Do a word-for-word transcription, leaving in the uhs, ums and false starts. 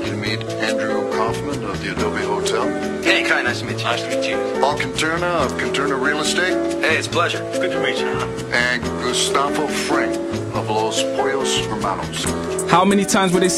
you to meet Andrew Kaufman of the Adobe Hotel. Hey, Kai, nice to meet you. Nice to meet you. Paul Canturna of Canturna Real Estate. Hey, it's a pleasure. Good to meet you. And Gustavo Fring of Los Pollos Hermanos. How many times were they